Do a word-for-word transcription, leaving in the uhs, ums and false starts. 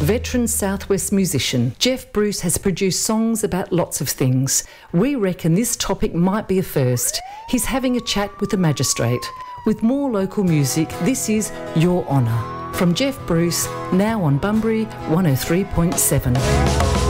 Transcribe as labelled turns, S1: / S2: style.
S1: Veteran Southwest musician Jeff Bruce has produced songs about lots of things. We reckon this topic might be a first. He's having a chat with the magistrate. With more local music, this is Your Honour. From Jeff Bruce, now on Bunbury one oh three point seven.